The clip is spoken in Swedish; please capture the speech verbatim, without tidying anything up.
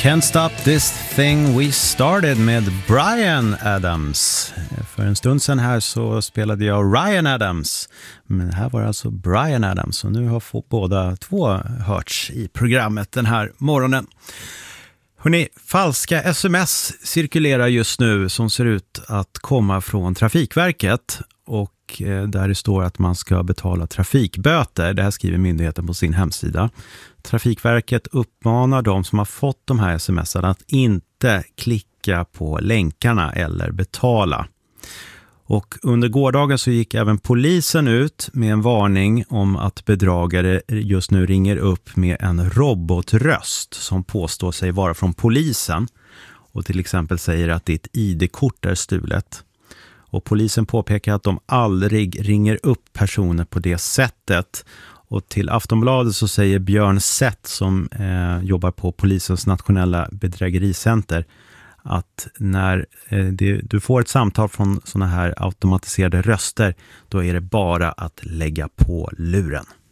Can't Stop This Thing We Started med Bryan Adams. För en stund sedan här så spelade jag Ryan Adams. Men här var det alltså Bryan Adams. Och nu har fått båda två hörts i programmet den här morgonen. Hörrni, falska sms cirkulerar just nu som ser ut att komma från Trafikverket. Och där det står att man ska betala trafikböter. Det här skriver myndigheten på sin hemsida. Trafikverket uppmanar de som har fått de här sms'arna att inte klicka på länkarna eller betala. Och under gårdagen så gick även polisen ut med en varning om att bedragare just nu ringer upp med en robotröst som påstår sig vara från polisen och till exempel säger att ditt I D-kort är stulet. Och polisen påpekar att de aldrig ringer upp personer på det sättet. Och till Aftonbladet så säger Björn Sett som eh, jobbar på polisens nationella bedrägericenter att när eh, det, du får ett samtal från såna här automatiserade röster, då är det bara att lägga på luren.